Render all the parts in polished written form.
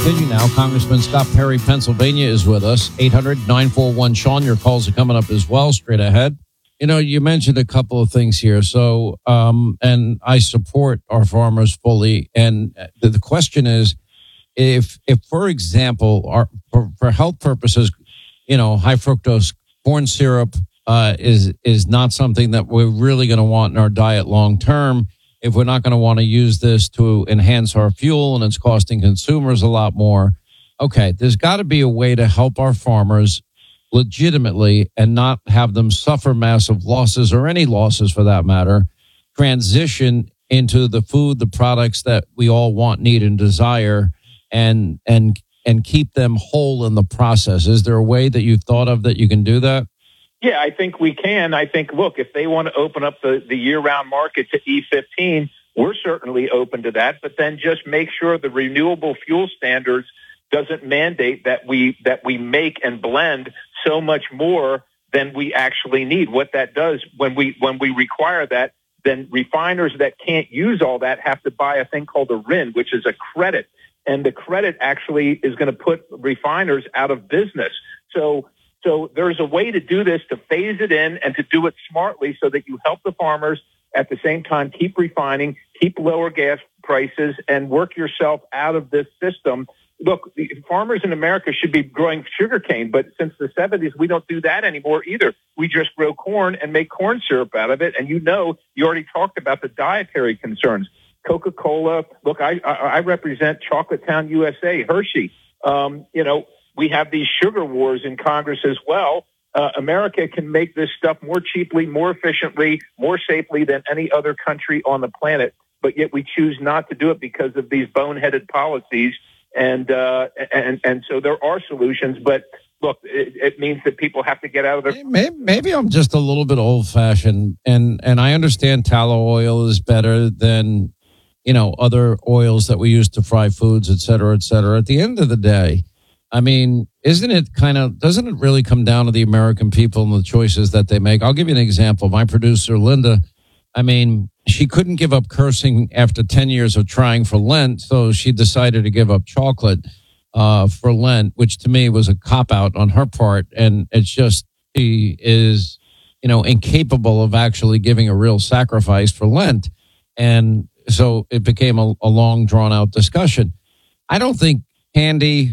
continue now. Congressman Scott Perry, Pennsylvania, is with us. 800-941-SEAN. Your calls are coming up as well, straight ahead. You know, you mentioned a couple of things here. So, and I support our farmers fully. And the question is, if for example, for health purposes, you know, high fructose corn syrup is not something that we're really going to want in our diet long term. If we're not going to want to use this to enhance our fuel and it's costing consumers a lot more, okay, there's got to be a way to help our farmers legitimately and not have them suffer massive losses or any losses for that matter, transition into the food, the products that we all want, need, and desire, and keep them whole in the process. Is there a way that you've thought of that you can do that? Yeah, I think we can. I think, look, if they want to open up the year-round market to E15, we're certainly open to that. But then just make sure the renewable fuel standards doesn't mandate that we make and blend so much more than we actually need. What that does when we require that, then refiners that can't use all that have to buy a thing called a RIN, which is a credit. And the credit actually is going to put refiners out of business. So there's a way to do this, to phase it in and to do it smartly so that you help the farmers at the same time keep refining, keep lower gas prices, and work yourself out of this system. Look, the farmers in America should be growing sugarcane, but since the 70s, we don't do that anymore either. We just grow corn and make corn syrup out of it. And you already talked about the dietary concerns. Coca-Cola, look, I represent Chocolate Town, USA, Hershey. We have these sugar wars in Congress as well. America can make this stuff more cheaply, more efficiently, more safely than any other country on the planet, but yet we choose not to do it because of these boneheaded policies. And so there are solutions, but look, it means that people have to get out of their... Maybe I'm just a little bit old-fashioned, and I understand tallow oil is better than, you know, other oils that we use to fry foods, et cetera, et cetera. At the end of the day, I mean, doesn't it really come down to the American people and the choices that they make? I'll give you an example. My producer, Linda, I mean, she couldn't give up cursing after 10 years of trying for Lent, so she decided to give up chocolate for Lent, which to me was a cop-out on her part. And it's just, she is, you know, incapable of actually giving a real sacrifice for Lent. And so it became a long, drawn-out discussion. I don't think candy...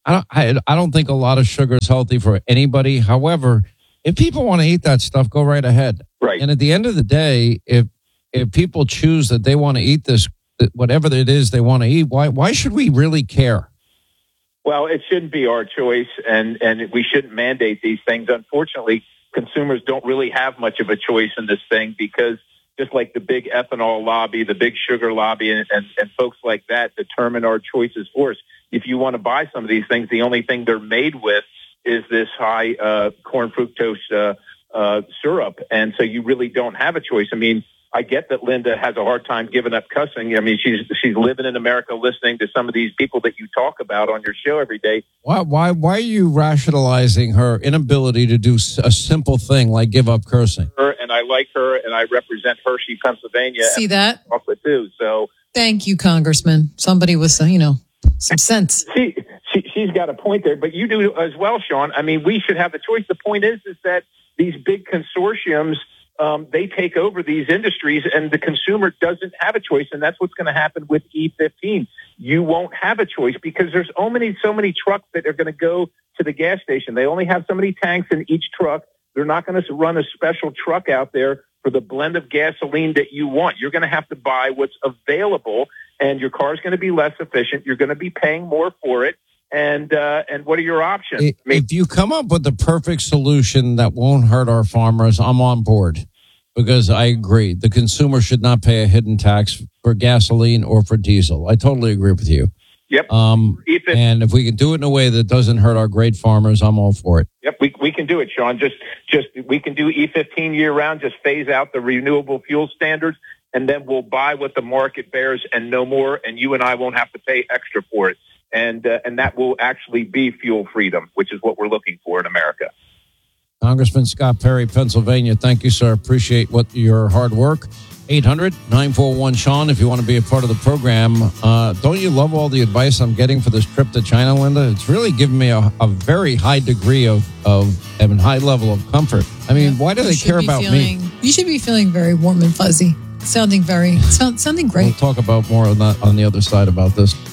I don't think a lot of sugar is healthy for anybody. However, if people want to eat that stuff, go right ahead. Right. And at the end of the day, if people choose that they want to eat this, whatever it is they want to eat, why should we really care? Well, it shouldn't be our choice, and we shouldn't mandate these things. Unfortunately, consumers don't really have much of a choice in this thing because just like the big ethanol lobby, the big sugar lobby, and folks like that determine our choices for us. If you want to buy some of these things, the only thing they're made with is this high corn fructose syrup. And so you really don't have a choice. I mean, I get that Linda has a hard time giving up cussing. I mean, she's living in America listening to some of these people that you talk about on your show every day. Why are you rationalizing her inability to do a simple thing like give up cursing? And I like her, and I represent Hershey, Pennsylvania. See that? Chocolate too. So thank you, Congressman. Somebody with some sense. She's got a point there, but you do as well, Sean. I mean, we should have the choice. The point is that these big consortiums, they take over these industries, and the consumer doesn't have a choice, and that's what's going to happen with E15. You won't have a choice because there's so many trucks that are going to go to the gas station. They only have so many tanks in each truck. They're not going to run a special truck out there for the blend of gasoline that you want. You're going to have to buy what's available, and your car is going to be less efficient. You're going to be paying more for it. And what are your options? If you come up with the perfect solution that won't hurt our farmers, I'm on board because I agree. The consumer should not pay a hidden tax for gasoline or for diesel. I totally agree with you. Yep. And if we can do it in a way that doesn't hurt our great farmers, I'm all for it. Yep, we can do it, Sean. Just we can do E15 year round. Just phase out the renewable fuel standards, and then we'll buy what the market bears and no more. And you and I won't have to pay extra for it. And that will actually be fuel freedom, which is what we're looking for in America. Congressman Scott Perry, Pennsylvania. Thank you, sir. Appreciate your hard work. 800-941-SEAN if you want to be a part of the program. Don't you love all the advice I'm getting for this trip to China, Linda? It's really given me a very high degree of and high level of comfort. I mean, why do they care about me? You should be feeling very warm and fuzzy. Sounding great. We'll talk about more on the other side about this.